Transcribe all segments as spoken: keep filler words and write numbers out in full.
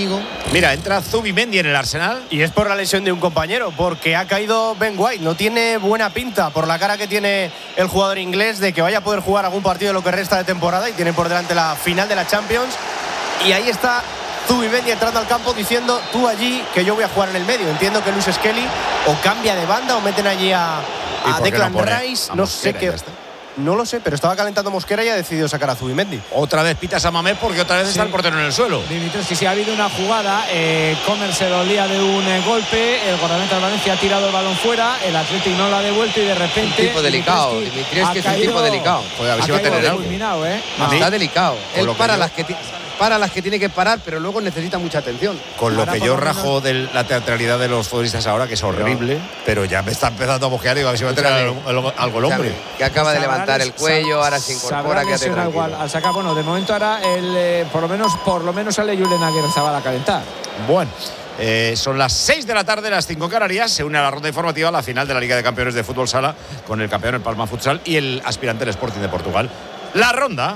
Íñigo. Mira, entra Zubimendi en el Arsenal. Y es por la lesión de un compañero, porque ha caído Ben White. No tiene buena pinta por la cara que tiene el jugador inglés de que vaya a poder jugar algún partido de lo que resta de temporada, y tiene por delante la final de la Champions. Y ahí está Zubimendi entrando al campo diciendo: tú allí, que yo voy a jugar en el medio. Entiendo que Luis Skelly o cambia de banda o meten allí a, a Declan no Rice. No sé qué. No lo sé, pero estaba calentando Mosquera y ha decidido sacar a Zubimendi. Otra vez pita Samamé porque otra vez sí. Está el portero en el suelo. Dimitrescu, sí ha habido una jugada. Eh, Comer se dolía de un eh, golpe. El guardameta del Valencia ha tirado el balón fuera. El Athletic no lo ha devuelto y de repente. Un tipo delicado. Dimitrescu es un tipo delicado. Joder, a ver si va a tener algo. ¿eh? No, está delicado. Él para las que para las que tiene que parar, pero luego necesita mucha atención. Con lo que yo rajo de la teatralidad de los futbolistas ahora, que es horrible, pero ya me está empezando a mojear y a ver si va a tener algo, algo el hombre. Que acaba de levantar el cuello, ahora se incorpora, que hace igual. Al sacar, bueno, de momento ahora el, eh, por lo menos por lo menos sale Julen Aguirrezabala a calentar. Bueno. Eh, son las seis de la tarde, las cinco en Canarias. Se une a la ronda informativa la final de la Liga de Campeones de Fútbol Sala con el campeón, el Palma Futsal, y el aspirante, el Sporting de Portugal. La ronda.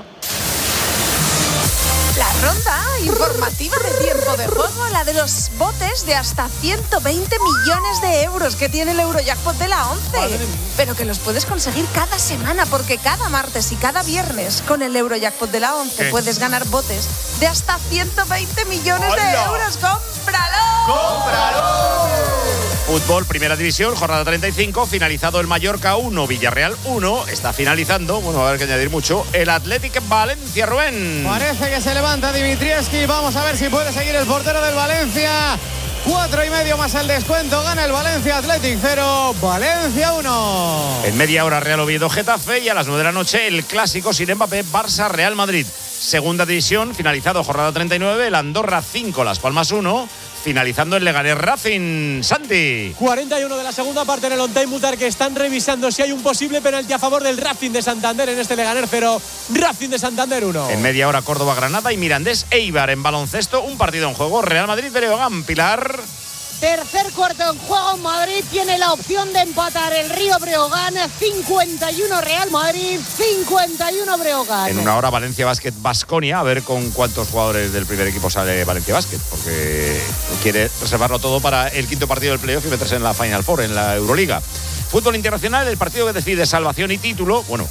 La ronda informativa de tiempo de juego, la de los botes de hasta ciento veinte millones de euros que tiene el Eurojackpot de la once. Pero que los puedes conseguir cada semana, porque cada martes y cada viernes con el Eurojackpot de la once ¿Qué? Puedes ganar botes de hasta ciento veinte millones ¡Hola! De euros. ¡Cómpralo! ¡Cómpralo! Fútbol, Primera División, jornada treinta y cinco, finalizado el Mallorca uno, Villarreal uno, está finalizando, bueno, va a haber que añadir mucho, el Athletic Valencia, Rubén. Parece que se levanta Dimitrievski, vamos a ver si puede seguir el portero del Valencia. Cuatro y medio más el descuento, gana el Valencia. Athletic cero, Valencia uno. En media hora Real Oviedo Getafe y a las nueve de la noche el clásico sin Mbappé, Barça Real Madrid. Segunda División, finalizado jornada treinta y nueve, el Andorra cinco, Las Palmas uno. Finalizando el Leganés Racing, Santi. cuarenta y uno de la segunda parte en el on-time, Mutar, que están revisando si hay un posible penalti a favor del Racing de Santander en este Leganés cero, Racing de Santander uno. En media hora Córdoba Granada y Mirandés Eibar. En baloncesto, un partido en juego, Real Madrid de Leogán, Pilar. Tercer cuarto en juego, Madrid tiene la opción de empatar. El Río Breogán, cincuenta y uno Real Madrid, cincuenta y uno Breogán. En una hora Valencia Basket Baskonia, a ver con cuántos jugadores del primer equipo sale Valencia Basket, porque quiere reservarlo todo para el quinto partido del playoff y meterse en la Final Four, en la Euroliga. Fútbol internacional, el partido que decide salvación y título, bueno,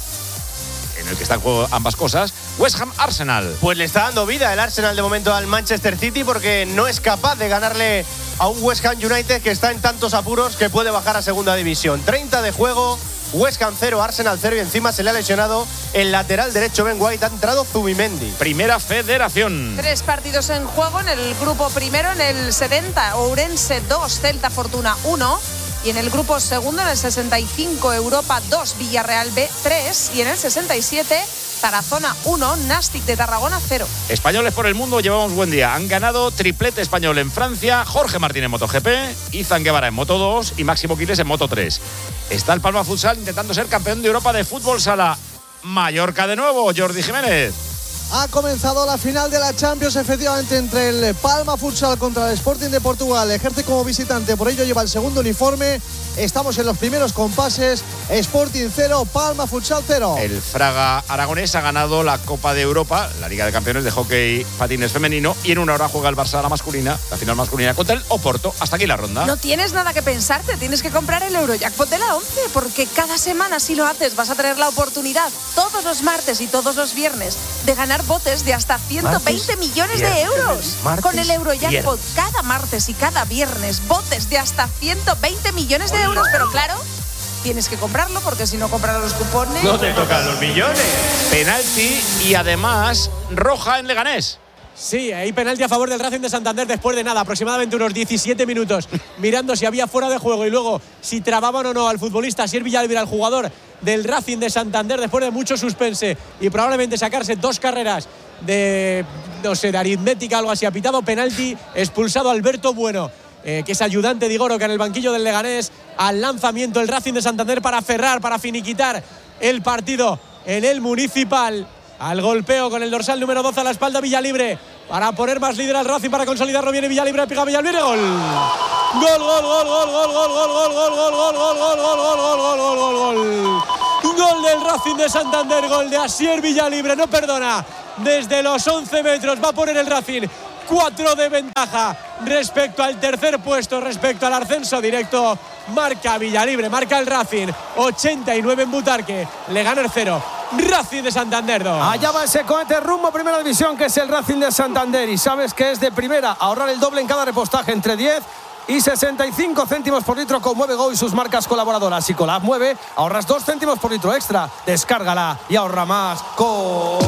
en el que están en juego ambas cosas, West Ham Arsenal. Pues le está dando vida el Arsenal de momento al Manchester City, porque no es capaz de ganarle a un West Ham United que está en tantos apuros que puede bajar a segunda división. treinta de juego, West Ham cero, Arsenal cero, y encima se le ha lesionado el lateral derecho Ben White. Ha entrado Zubimendi. Primera Federación. Tres partidos en juego en el grupo primero, en el setenta, Ourense dos, Celta Fortuna uno. Y en el grupo segundo, en el sesenta y cinco, Europa dos, Villarreal B tres. Y en el sesenta y siete, Tarazona uno, Nastic de Tarragona cero. Españoles por el mundo, llevamos buen día. Han ganado triplete español en Francia, Jorge Martín en MotoGP, Izan Guevara en Moto dos y Máximo Quiles en Moto tres. Está el Palma Futsal intentando ser campeón de Europa de fútbol sala. Mallorca de nuevo, Jordi Jiménez. Ha comenzado la final de la Champions, efectivamente, entre el Palma Futsal contra el Sporting de Portugal. Ejerce como visitante, por ello lleva el segundo uniforme. Estamos en los primeros compases. Sporting cero, Palma Futsal cero. El Fraga aragonés ha ganado la Copa de Europa, la Liga de Campeones de Hockey Patines Femenino, y en una hora juega el Barça la masculina, la final masculina contra el Oporto. Hasta aquí la ronda. No tienes nada que pensarte, tienes que comprar el Eurojackpot de la once, porque cada semana, si lo haces, vas a tener la oportunidad todos los martes y todos los viernes de ganar botes de hasta ciento veinte martes, millones viernes, de euros. Martes, con el Eurojackpot viernes. Cada martes y cada viernes, botes de hasta ciento veinte millones de euros. Pero claro, tienes que comprarlo, porque si no compras los cupones no te tocan los millones. Penalti y además roja en Leganés. Sí, hay penalti a favor del Racing de Santander después de nada, aproximadamente unos diecisiete minutos, mirando si había fuera de juego y luego si trababan o no al futbolista Sier Villalbir, al jugador del Racing de Santander, después de mucho suspense y probablemente sacarse dos carreras de, no sé, de aritmética, algo así. Ha pitado penalti, expulsado Alberto Bueno, eh, que es ayudante de Igoro, que en el banquillo del Leganés, al lanzamiento el Racing de Santander para cerrar, para finiquitar el partido en el Municipal. Al golpeo con el dorsal número doce a la espalda, Villalibre, para poner más líder al Racing, para consolidarlo. Viene Villalibre, pega Villalibre, gol. Gol, gol, gol, gol, gol, gol, gol, gol, gol, gol, gol, gol, gol, gol, gol, gol, gol, gol, gol, gol. Gol del Racing de Santander, gol de Asier Villalibre, no perdona. Desde los once metros va a poner el Racing cuatro de ventaja respecto al tercer puesto, respecto al ascenso directo. Marca Villalibre, marca el Racing. ochenta y nueve en Butarque. Le gana el cero. Racing de Santander dos. Allá va ese cohete rumbo a Primera División, que es el Racing de Santander. Y sabes que es de primera. Ahorrar el doble en cada repostaje, entre diez y sesenta y cinco céntimos por litro con MueveGo y sus marcas colaboradoras. Y con la app Mueve ahorras dos céntimos por litro extra. Descárgala y ahorra más con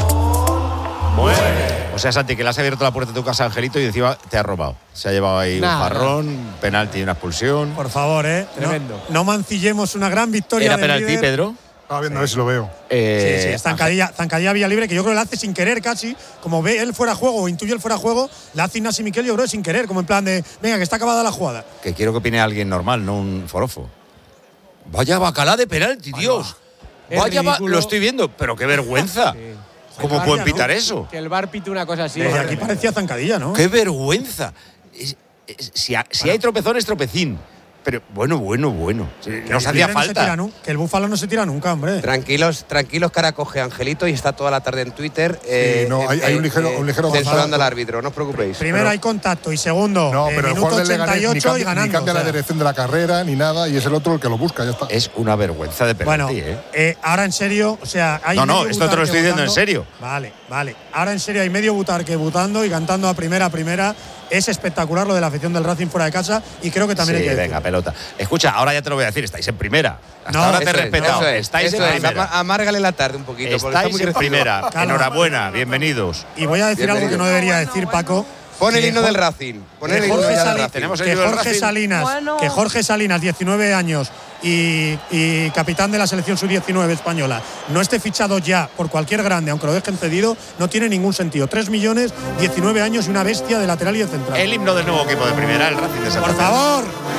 Mueve. O sea, Santi, que le has abierto la puerta de tu casa a Angelito y encima te ha robado. Se ha llevado ahí nah, un jarrón, nah. penalti y una expulsión. Por favor, ¿eh? Tremendo. No, no mancillemos una gran victoria. ¿Era penalti, líder. Pedro? Estaba viendo, sí. A ver si lo veo. Eh, sí, sí, es zancadilla, zancadilla Villalibre, que yo creo que la hace sin querer casi. Como ve él fuera de juego o intuye él fuera de juego, la hace Ignasi Miquel, yo creo, sin querer. Como en plan de, venga, que está acabada la jugada. Que quiero que opine alguien normal, no un forofo. Vaya bacalá de penalti, Dios. Ay, Vaya, va, lo estoy viendo, pero qué vergüenza. Sí. ¿Cómo pueden pitar ¿no? eso? Que el V A R pite una cosa así. Desde aquí parecía zancadilla, ¿no? ¡Qué vergüenza! Es, es, si, ha, si bueno. hay tropezón, es tropecín. Pero bueno, bueno, bueno. Nos hacía falta. No que el búfalo no se tira nunca, hombre. Tranquilos, tranquilos, que ahora coge Angelito y está toda la tarde en Twitter. Sí, eh, no, hay, eh, hay un ligero, un ligero censurando al árbitro, no os preocupéis. Primero pero, hay contacto y segundo, no, pero eh, minuto ochenta y ocho ni, y ganando. Ni cambia o sea. la dirección de la carrera ni nada y es el otro el que lo busca, ya está. Es una vergüenza de penalti, bueno, ¿eh? eh, ahora en serio, o sea, hay No, no, esto te lo estoy diciendo en serio. Vale, vale. Ahora en serio hay medio Butarque votando y cantando a primera a primera. Es espectacular lo de la afición del Racing fuera de casa y creo que también sí, hay que venga, decir. pelota. Escucha, ahora ya te lo voy a decir, estáis en primera. Hasta no, ahora te he respetado. No, estáis eso en es. primera. Amárgale la tarde un poquito. Estáis está en primera. Claro. Enhorabuena, bienvenidos. Y voy a decir Bienvenido. algo que no debería decir, Paco. Pon el himno del Racing. Pon el himno del Racing. Tenemos el que himno del Jorge Racing. Salinas, bueno. que Jorge Salinas, diecinueve años y, y capitán de la selección sub diecinueve española, no esté fichado ya por cualquier grande, aunque lo dejen cedido, no tiene ningún sentido. tres millones, diecinueve años y una bestia de lateral y de central. El himno del nuevo equipo de primera, el Racing de Santander. Por favor.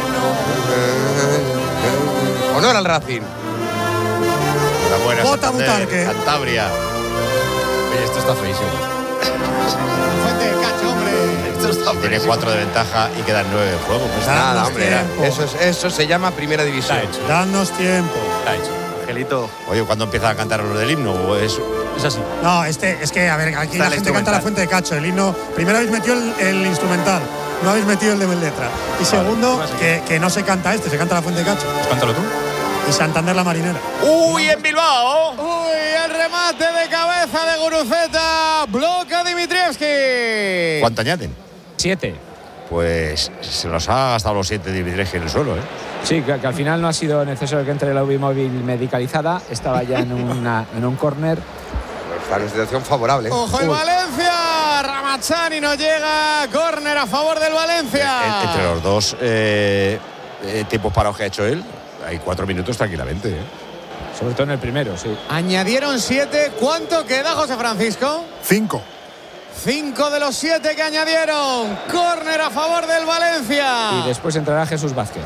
Honor al Racing. Enhorabuena, Bota Butarque. Cantabria. Oye, esto está feísimo. Fuente del cacho, hombre. Tiene cuatro de ventaja y quedan nueve de juego. Pues nada, hombre. Eso, es, eso se llama Primera División. Danos tiempo. Está hecho. Angelito. Oye, ¿cuándo empieza a cantar lo del himno? ¿O es, es así? No, este, es que, a ver, aquí Está la gente canta la Fuente de Cacho. El himno. Primero habéis metido el, el instrumental, no habéis metido el de letra. Y vale, segundo, que, que no se canta este, se canta la Fuente de Cacho. Pues cántalo tú. Y Santander la Marinera. ¡Uy, en Bilbao! ¡Uy, el remate de cabeza de Guruceta! Bloca Dimitrievski. ¿Cuánto añaden? Siete. Pues se los ha gastado los siete Dimitrievski en el suelo, ¿eh? Sí, que, que al final no ha sido necesario que entre la U B I móvil medicalizada. Estaba ya en, una, en un córner. Está en una situación favorable. ¡Ojo el Valencia! Ramachani no llega. Córner a favor del Valencia. Entre los dos eh, eh, tiempos parados que ha hecho él, hay cuatro minutos tranquilamente, ¿eh? Sobre todo en el primero, sí. Añadieron siete. ¿Cuánto queda, José Francisco? Cinco. Cinco de los siete que añadieron. Córner a favor del Valencia. Y después entrará Jesús Vázquez.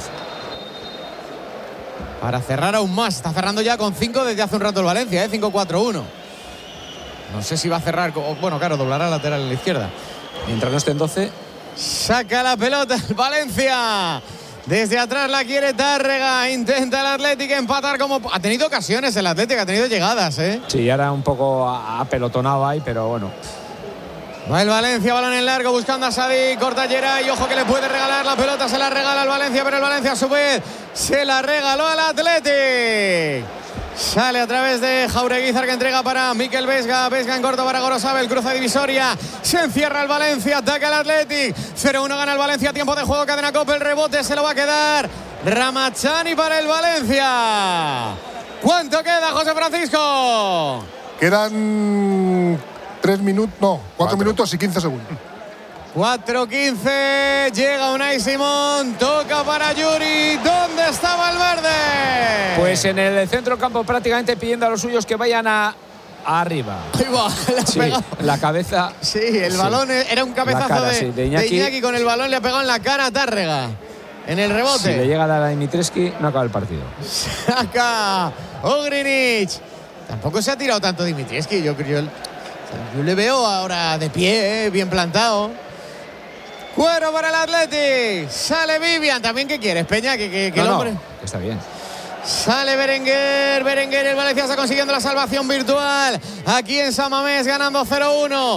Para cerrar aún más. Está cerrando ya con cinco desde hace un rato el Valencia, ¿eh? cinco cuatro uno. No sé si va a cerrar. Bueno, claro, doblará lateral a la izquierda. Mientras no esté en doce. Saca la pelota el Valencia. Desde atrás la quiere Tárrega. Intenta el Atlético empatar como... Ha tenido ocasiones el Atlético, ha tenido llegadas, ¿eh? Sí, ahora un poco apelotonado ahí, pero bueno. Va el Valencia, balón en largo, buscando a Sadik, corta Geray, ojo que le puede regalar la pelota, se la regala al Valencia, pero el Valencia a su vez se la regaló al Athletic. Sale a través de Jaureguizar, que entrega para Mikel Vesga, Vesga en corto para Gorosabel, cruza divisoria, se encierra el Valencia, ataca el Athletic, cero uno gana el Valencia, tiempo de juego, cadena Copa, el rebote se lo va a quedar Ramachani para el Valencia. ¿Cuánto queda, José Francisco? Quedan tres minutos, no, cuatro, cuatro minutos y quince segundos. cuatro quince, llega Unai Simón, toca para Yuri. ¿Dónde está Valverde? Pues en el centro campo, prácticamente pidiendo a los suyos que vayan a, a arriba. Ahí va, le ha sí, pegado. La cabeza. Sí, el sí. balón era un cabezazo cara, de, sí, de, Iñaki. de Iñaki, con el balón le ha pegado en la cara a Tárrega. En el rebote. Si le llega a dar a Dimitrievski, no acaba el partido. Saca Ogrinic. Tampoco se ha tirado tanto Dimitrievski, yo creo. Yo le veo ahora de pie, eh, bien plantado. Cuero para el Athletic. Sale Vivian. ¿También qué quieres, Peña? Que, que, que no, el hombre. No, está bien. Sale Berenguer. Berenguer, el Valencia está consiguiendo la salvación virtual. Aquí en San Mamés, ganando cero uno.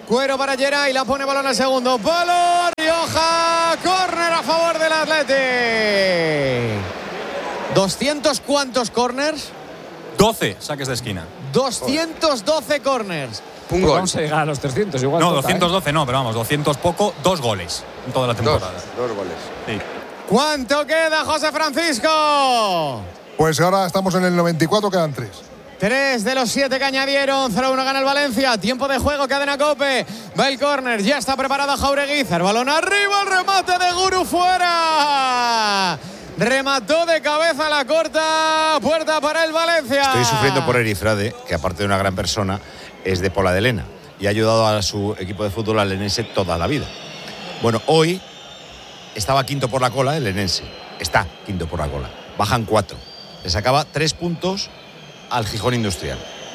Cuero para Geray, la pone balón al segundo palo. Rioja, córner a favor del Athletic. ¿doscientos cuántos corners? doce saques de esquina. doscientos doce corners. Pues vamos a llegar a los trescientos igual. No, total, doscientos doce ¿eh? no, pero vamos, doscientos poco, dos goles en toda la temporada. Dos, dos goles. Sí. ¿Cuánto queda, José Francisco? Pues ahora estamos en el noventa y cuatro, quedan tres. Tres de los siete que añadieron. cero uno gana el Valencia. Tiempo de juego, cadena COPE. Va el córner, ya está preparado Jaureguizar. El balón arriba, el remate de Guru fuera. Remató de cabeza la corta. Puerta para el Valencia. Estoy sufriendo por Erifrade, que aparte de una gran persona, es de Pola de Lena y ha ayudado a su equipo de fútbol al Lenense toda la vida. Bueno, hoy estaba quinto por la cola el Lenense. Está quinto por la cola. Bajan cuatro. Le sacaba tres puntos al Gijón Industrial.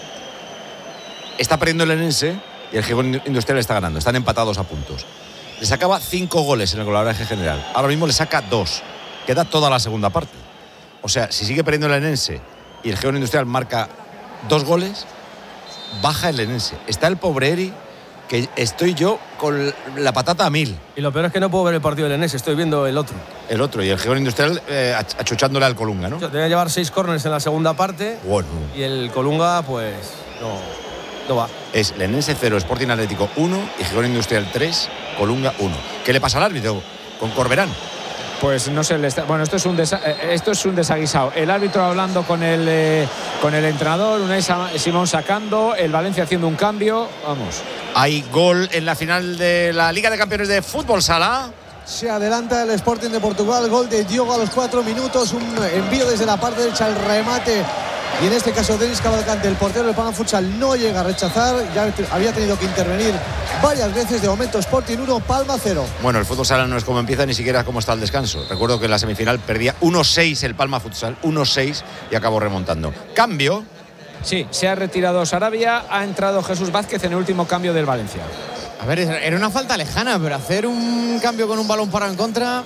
Está perdiendo el Lenense y el Gijón Industrial está ganando. Están empatados a puntos. Le sacaba cinco goles en el golaveraje general. Ahora mismo le saca dos. Queda toda la segunda parte. O sea, si sigue perdiendo el Lenense y el Gijón Industrial marca dos goles, baja el Lenense. Está el pobre Eri, que estoy yo con la patata a mil. Y lo peor es que no puedo ver el partido del Lenense, estoy viendo el otro. El otro, y el Gijón Industrial eh, achuchándole al Colunga, ¿no? Debe llevar seis córners en la segunda parte. Bueno. Y el Colunga, pues, no, no va. Es Lenense cero, Sporting Atlético uno y Gijón Industrial tres, Colunga uno. ¿Qué le pasa al árbitro con Corberán? Pues no sé, le está, bueno, esto es un desa, esto es un desaguisado. El árbitro hablando con el eh, con el entrenador, Unai Simón sacando, el Valencia haciendo un cambio, vamos. Hay gol en la final de la Liga de Campeones de Fútbol Sala. Se adelanta el Sporting de Portugal, gol de Diogo a los cuatro minutos, un envío desde la parte derecha, el remate. Y en este caso Denis Cavalcante, el portero del Palma Futsal, no llega a rechazar, ya había tenido que intervenir varias veces. De momento Sporting uno, Palma cero. Bueno, el fútbol sala no es como empieza ni siquiera como está el descanso. Recuerdo que en la semifinal perdía uno seis el Palma Futsal, uno seis, y acabó remontando. Cambio. Sí, se ha retirado Sarabia, ha entrado Jesús Vázquez en el último cambio del Valencia. A ver, era una falta lejana, pero hacer un cambio con un balón parado en contra.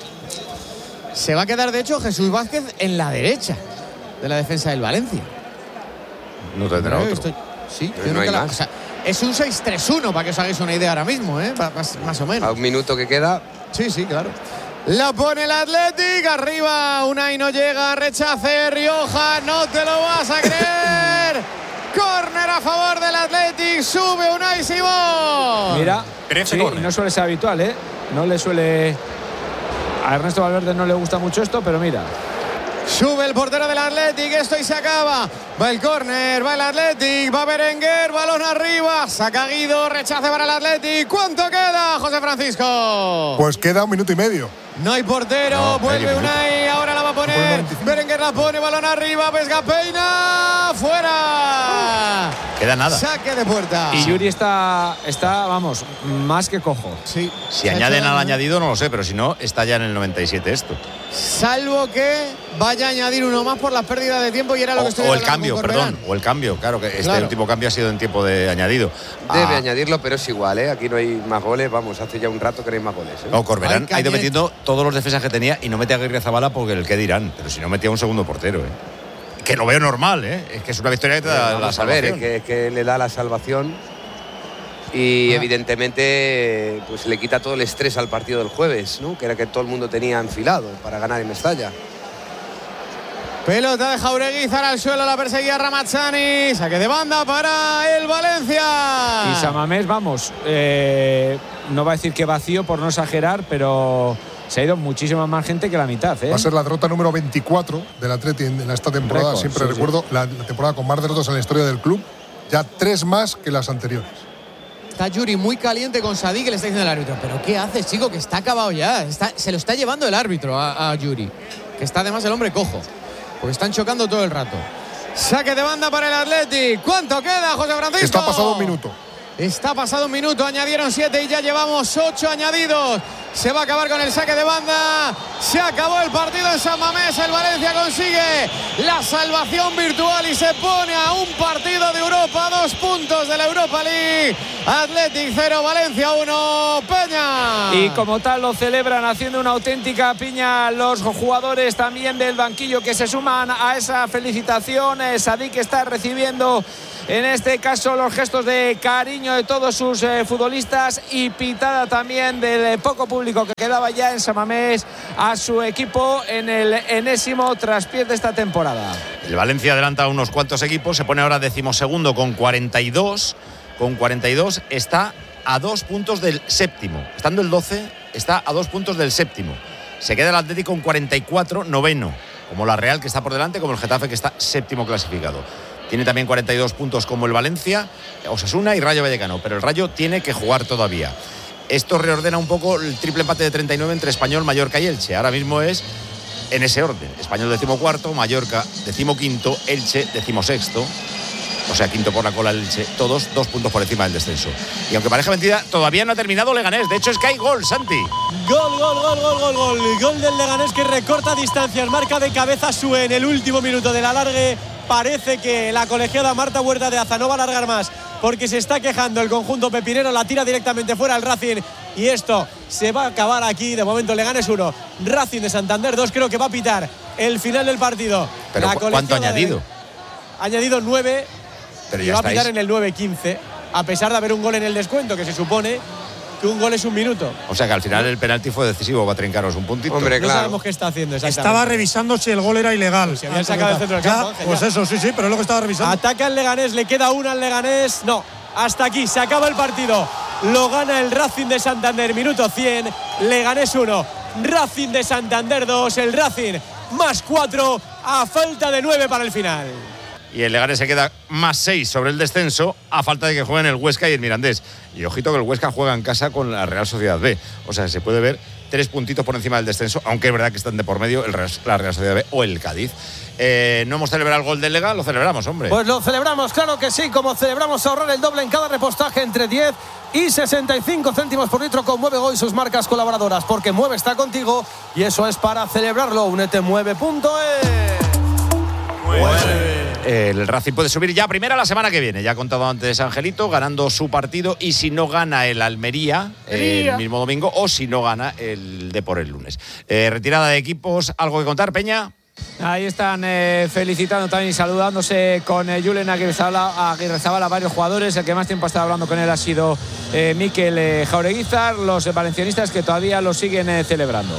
Se va a quedar, de hecho, Jesús Vázquez en la derecha de la defensa del Valencia. No tendrá otro. Estoy, sí, no hay la, más. O sea, es un seis tres uno, para que os hagáis una idea ahora mismo, ¿eh? Más, más o menos. A un minuto que queda. Sí, sí, claro. La pone el Athletic, arriba, Unai no llega, rechace, Rioja, no te lo vas a creer. Córner a favor del Athletic, sube Unai Simón. Mira, sí, y no suele ser habitual, ¿eh? No le suele... A Ernesto Valverde no le gusta mucho esto, pero mira. Sube el portero del Athletic, esto y se acaba. Va el córner, va el Athletic, va Berenguer, balón arriba, saca Guido, rechace para el Athletic. ¿Cuánto queda, José Francisco? Pues queda un minuto y medio. No hay portero, No, vuelve Unai, ahora la va a poner. Berenguer la pone, balón arriba, Vesga peina, fuera. Queda nada. Saque de puerta. Y Yuri está, está, vamos, más que cojo. Sí. Si añaden al añadido, no lo sé, pero si no, está ya en el noventa y siete esto. Salvo que vaya a añadir uno más por las pérdidas de tiempo y era lo o, que estoy o el cambio, perdón, o el cambio, claro que este Claro. último cambio ha sido en tiempo de añadido. Debe Ah, añadirlo, pero es igual, ¿eh? Aquí no hay más goles. Vamos, hace ya un rato que no hay más goles, ¿eh? No, Corberán Ay, ha ido Cañet. metiendo todos los defensas que tenía y no mete a Aguirre Zabala porque el que dirán, pero si no metía un segundo portero, ¿eh? Que lo veo normal, ¿eh? Es que es una victoria que te da la Vamos a ver, es salvación. que, es que le da la salvación y evidentemente pues le quita todo el estrés al partido del jueves, ¿no? Que era que todo el mundo tenía enfilado para ganar en Mestalla. Pelota de Jaureguizar al suelo, la perseguía Ramazzani. Saque de banda para el Valencia. Y Samamés, vamos, eh, no va a decir que vacío por no exagerar, pero se ha ido muchísima más gente que la mitad, ¿eh? Va a ser la derrota número veinticuatro del Atleti en esta temporada. Récord, Siempre sí, recuerdo la, la temporada con más derrotas en la historia del club. Ya tres más que las anteriores. Está Yuri muy caliente con Sadik, que le está diciendo el árbitro. ¿Pero qué haces, chico? Que está acabado ya. Está, se lo está llevando el árbitro a, a Yuri. Que está además el hombre cojo. Porque están chocando todo el rato. Saque de banda para el Athletic. ¿Cuánto queda, José Francisco? Está pasado un minuto. Está pasado un minuto, añadieron siete y ya llevamos ocho añadidos. Se va a acabar con el saque de banda. Se acabó el partido en San Mamés. El Valencia consigue la salvación virtual y se pone a un partido de Europa, dos puntos de la Europa League. Athletic cero, Valencia uno, Peña. Y como tal lo celebran haciendo una auténtica piña los jugadores también del banquillo que se suman a esa felicitación. Eh, Sadik está recibiendo en este caso los gestos de cariño de todos sus eh, futbolistas y pitada también del eh, poco público que quedaba ya en San Mamés a su equipo en el enésimo traspiés de esta temporada. El Valencia adelanta a unos cuantos equipos, se pone ahora decimosegundo con cuarenta y dos, con cuarenta y dos está a dos puntos del séptimo, estando el doce está a dos puntos del séptimo, se queda el Atlético con cuarenta y cuatro, noveno, como la Real que está por delante, como el Getafe que está séptimo clasificado. Tiene también cuarenta y dos puntos como el Valencia, Osasuna y Rayo Vallecano, pero el Rayo tiene que jugar todavía. Esto reordena un poco el triple empate de treinta y nueve entre Español, Mallorca y Elche. Ahora mismo es en ese orden. Español decimocuarto, Mallorca decimoquinto, Elche decimosexto. O sea, quinto por la cola el Elche, todos dos puntos por encima del descenso. Y aunque pareja mentira, todavía no ha terminado Leganés. De hecho, es que hay gol, Santi. Gol, gol, gol, gol, gol, gol. Gol del Leganés que recorta distancias. Marca de cabeza Sue en el último minuto del alargue. Parece que la colegiada Marta Huerta de Aza no va a alargar más porque se está quejando el conjunto pepinero. La tira directamente fuera al Racing y esto se va a acabar aquí. De momento Leganés uno, Racing de Santander dos. Creo que va a pitar el final del partido. ¿Pero la cuánto ha añadido? De... Ha añadido nueve. Pero y ya va estáis... a pitar en el nueve quince, a pesar de haber un gol en el descuento, que se supone que un gol es un minuto. O sea que al final el penalti fue decisivo, va a trincaros un puntito. Hombre, no claro. sabemos qué está haciendo exactamente. Estaba revisando si el gol era ilegal. Si habían sacado el centro del campo, ya, pues eso, sí, sí, pero es lo que estaba revisando. Ataca el Leganés, le queda una al Leganés. No, hasta aquí, se acaba el partido. Lo gana el Racing de Santander, minuto cien. Leganés uno, Racing de Santander dos. El Racing más cuatro a falta de nueve para el final. Y el Leganés se queda más seis sobre el descenso a falta de que jueguen el Huesca y el Mirandés. Y ojito que el Huesca juega en casa con la Real Sociedad B. O sea, se puede ver tres puntitos por encima del descenso, aunque es verdad que están de por medio el Real, la Real Sociedad B o el Cádiz. Eh, no hemos celebrado el gol del Lega, lo celebramos, hombre. Pues lo celebramos, claro que sí, como celebramos ahorrar el doble en cada repostaje entre diez y sesenta y cinco céntimos por litro con Mueve Go y sus marcas colaboradoras, porque Mueve está contigo y eso es para celebrarlo. Únete mueve punto es. Mueve. El Racing puede subir ya primera la semana que viene. Ya ha contado antes Angelito, ganando su partido. Y si no gana el Almería el mismo domingo, o si no gana el Depor el lunes. Eh, retirada de equipos, ¿algo que contar, Peña? Ahí están eh, felicitando también y saludándose con eh, Julen Aguirrezabala a varios jugadores. El que más tiempo ha estado hablando con él ha sido eh, Mikel eh, Jaureguizar. Los eh, valencianistas que todavía lo siguen eh, celebrando.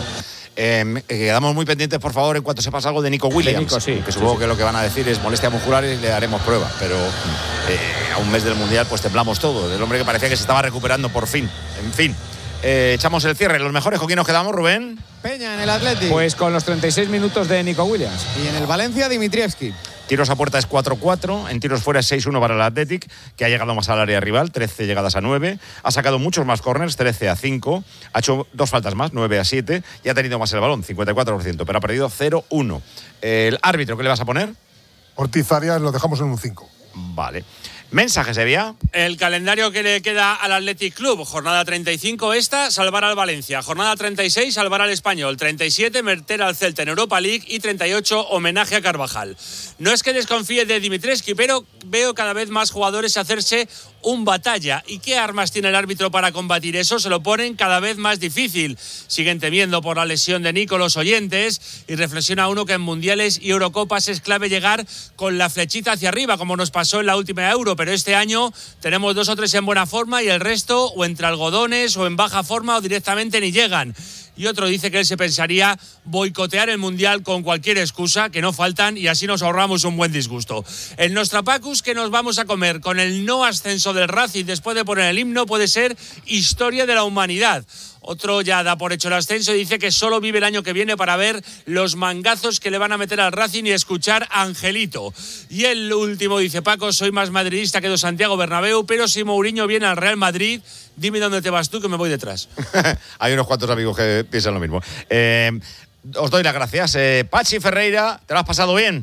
Eh, quedamos muy pendientes, por favor, en cuanto sepas algo de Nico Williams. De Nico, sí, que supongo sí, sí. que lo que van a decir es molestia muscular y le haremos prueba. Pero eh, a un mes del Mundial, pues temblamos todo. Del hombre que parecía que se estaba recuperando por fin. En fin, eh, echamos el cierre. ¿Los mejores con quién nos quedamos, Rubén? Peña en el Athletic. Pues con los treinta y seis minutos de Nico Williams. Y en el Valencia, Dimitrievski. Tiros a puerta es cuatro cuatro, en tiros fuera es seis uno para el Athletic, que ha llegado más al área rival, trece llegadas a nueve, ha sacado muchos más corners, trece a cinco, ha hecho dos faltas más, nueve a siete, y ha tenido más el balón, cincuenta y cuatro por ciento, pero ha perdido cero uno. El árbitro, ¿qué le vas a poner? Ortiz Arias lo dejamos en un cinco. Vale. ¿Mensaje, Sevilla? El calendario que le queda al Athletic Club. Jornada treinta y cinco esta, salvar al Valencia. Jornada treinta y seis, salvar al Español. treinta y siete, meter al Celta en Europa League. Y treinta y ocho, homenaje a Carvajal. No es que desconfíe de Dimitrievski, pero veo cada vez más jugadores hacerse un batalla. ¿Y qué armas tiene el árbitro para combatir eso? Se lo ponen cada vez más difícil. Siguen temiendo por la lesión de Nico los oyentes y reflexiona uno que en mundiales y Eurocopas es clave llegar con la flechita hacia arriba, como nos pasó en la última Euro, pero este año tenemos dos o tres en buena forma y el resto o entre algodones o en baja forma o directamente ni llegan. Y otro dice que él se pensaría boicotear el Mundial con cualquier excusa, que no faltan, y así nos ahorramos un buen disgusto. El Nostrapacus que nos vamos a comer con el no ascenso del Racing después de poner el himno puede ser historia de la humanidad. Otro ya da por hecho el ascenso y dice que solo vive el año que viene para ver los mangazos que le van a meter al Racing y escuchar a Angelito. Y el último dice: Paco, soy más madridista que do Santiago Bernabéu, pero si Mourinho viene al Real Madrid, dime dónde te vas tú que me voy detrás. Hay unos cuantos amigos que piensan lo mismo. Eh, os doy las gracias. Eh, Pachi Ferreira, ¿te lo has pasado bien?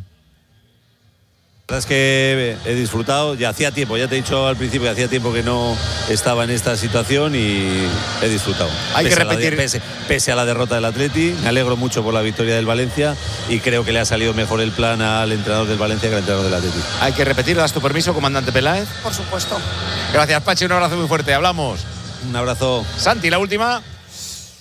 La verdad es que he disfrutado, ya hacía tiempo, ya te he dicho al principio que hacía tiempo que no estaba en esta situación y he disfrutado. Hay pese que repetir. A la, pese, pese a la derrota del Atleti, me alegro mucho por la victoria del Valencia y creo que le ha salido mejor el plan al entrenador del Valencia que al entrenador del Atleti. Hay que repetir, ¿das tu permiso, comandante Peláez? Por supuesto. Gracias, Pachi, un abrazo muy fuerte, hablamos. Un abrazo. Santi, la última.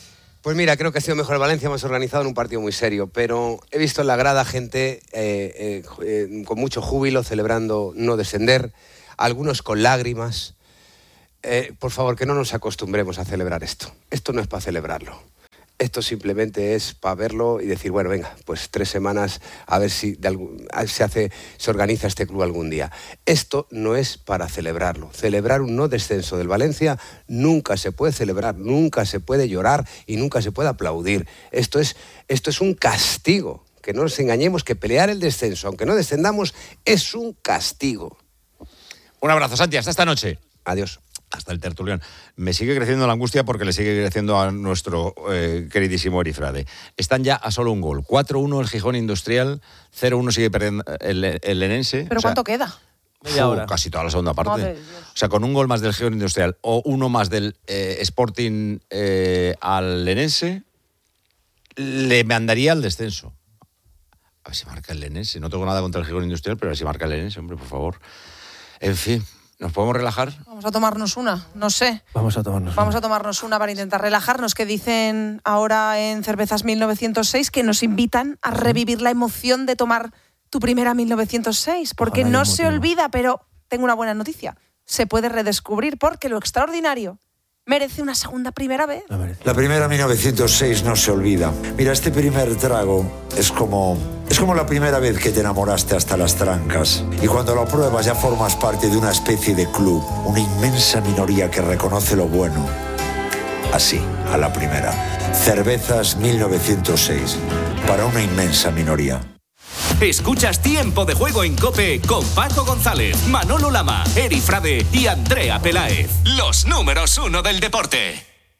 Pues mira, creo que ha sido mejor el Valencia, hemos organizado en un partido muy serio, pero he visto en la grada gente eh, eh, eh, con mucho júbilo celebrando no descender, algunos con lágrimas. Eh, por favor, que no nos acostumbremos a celebrar esto. Esto no es para celebrarlo. Esto simplemente es para verlo y decir, bueno, venga, pues tres semanas a ver si de algún, se hace, se organiza este club algún día. Esto no es para celebrarlo. Celebrar un no descenso del Valencia nunca se puede celebrar, nunca se puede llorar y nunca se puede aplaudir. Esto es, esto es un castigo. Que no nos engañemos, que pelear el descenso, aunque no descendamos, es un castigo. Un abrazo, Santi, hasta esta noche. Adiós. Hasta el tertulión. Me sigue creciendo la angustia porque le sigue creciendo a nuestro eh, queridísimo Eri Frade. Están ya a solo un gol. cuatro uno el Gijón Industrial, cero uno sigue perdiendo el, el Lenense. ¿Pero o sea, cuánto queda? Media hora. Casi toda la segunda parte. Madre O sea, con un gol más del Gijón Industrial o uno más del eh, Sporting eh, al Lenense, le mandaría al descenso. A ver si marca el Lenense. No tengo nada contra el Gijón Industrial, pero a ver si marca el Lenense, hombre, por favor. En fin. ¿Nos podemos relajar? Vamos a tomarnos una, no sé. Vamos a tomarnos Vamos una. a tomarnos una para intentar relajarnos, que dicen ahora en Cervezas mil novecientos seis que nos invitan a revivir la emoción de tomar tu primera mil novecientos seis, porque Ojalá no se olvida, pero tengo una buena noticia. Se puede redescubrir porque lo extraordinario merece una segunda primera vez. La primera mil novecientos seis no se olvida. Mira, este primer trago es como... Es como la primera vez que te enamoraste hasta las trancas. Y cuando lo pruebas ya formas parte de una especie de club. Una inmensa minoría que reconoce lo bueno. Así, a la primera. Cervezas mil novecientos seis. Para una inmensa minoría. Escuchas Tiempo de Juego en COPE con Paco González, Manolo Lama, Eri Frade y Andrea Peláez. Los números uno del deporte.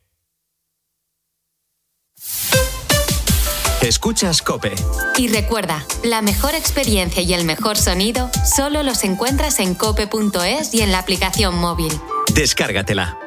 Escuchas COPE. Y recuerda, la mejor experiencia y el mejor sonido solo los encuentras en cope punto es y en la aplicación móvil. Descárgatela.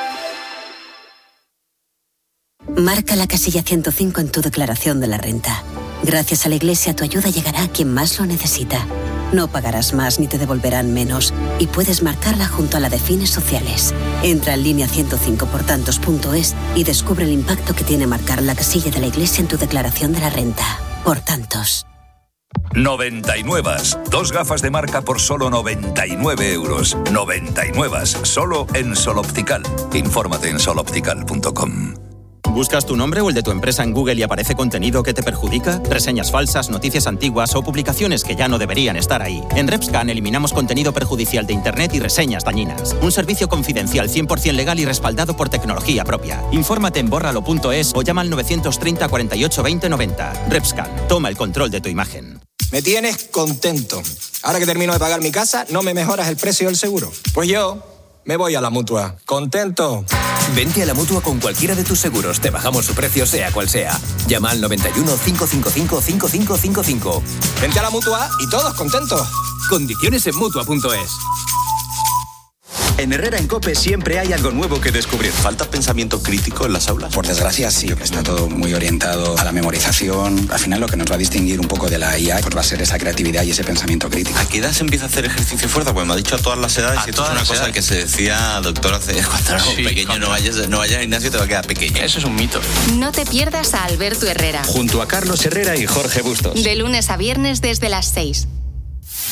Marca la casilla ciento cinco en tu declaración de la renta. Gracias a la Iglesia, tu ayuda llegará a quien más lo necesita. No pagarás más ni te devolverán menos. Y puedes marcarla junto a la de fines sociales. Entra en línea ciento cinco por tantos punto es y descubre el impacto que tiene marcar la casilla de la Iglesia en tu declaración de la renta. Por tantos. noventa y nueve. Dos gafas de marca por solo noventa y nueve euros. noventa y nueve. Solo en Sol Optical. Infórmate en sol optical punto com. ¿Buscas tu nombre o el de tu empresa en Google y aparece contenido que te perjudica? Reseñas falsas, noticias antiguas o publicaciones que ya no deberían estar ahí. En RepScan eliminamos contenido perjudicial de Internet y reseñas dañinas. Un servicio confidencial cien por ciento legal y respaldado por tecnología propia. Infórmate en bórralo punto es o llama al novecientos treinta, cuarenta y ocho, veinte, noventa. RepScan. Toma el control de tu imagen. Me tienes contento. Ahora que termino de pagar mi casa, ¿no me mejoras el precio del seguro? Pues yo me voy a la Mutua. ¿Contento? Vente a la Mutua con cualquiera de tus seguros. Te bajamos su precio sea cual sea. Llama al noventa y uno, cinco cinco cinco, cinco cinco cinco cinco. Vente a la Mutua y todos contentos. Condiciones en mutua punto es. En Herrera en COPE siempre hay algo nuevo que descubrir. ¿Falta pensamiento crítico en las aulas? Por desgracia sí, está todo muy orientado a la memorización. Al final lo que nos va a distinguir un poco de la I A pues va a ser esa creatividad y ese pensamiento crítico. ¿A qué edad se empieza a hacer ejercicio fuerza? Pues me ha dicho a todas las edades. A y esto es una cosa edades. que se decía, doctor, hace cuando éramos sí, pequeños, cuando... no vayas, no vayas al gimnasio te va a quedar pequeño. Eso es un mito. No te pierdas a Alberto Herrera. Junto a Carlos Herrera y Jorge Bustos. De lunes a viernes desde las seis.